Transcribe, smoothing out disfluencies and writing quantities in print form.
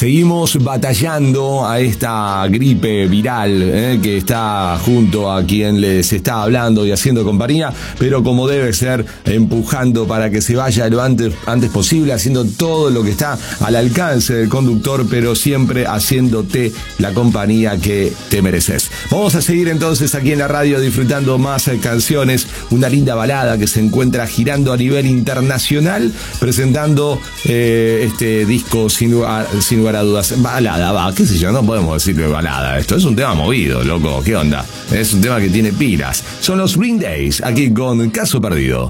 Seguimos batallando a esta gripe viral que está junto a quien les está hablando y haciendo compañía, pero como debe ser, empujando para que se vaya lo antes posible, haciendo todo lo que está al alcance del conductor, pero siempre haciéndote la compañía que te mereces. Vamos a seguir entonces aquí en la radio disfrutando más canciones, una linda balada que se encuentra girando a nivel internacional, presentando este disco sin lugar a dudas. Balada, qué sé yo, no podemos decirle balada. Esto es un tema movido, loco, ¿qué onda? Es un tema que tiene pilas. Son los Green Days, aquí con Caso Perdido.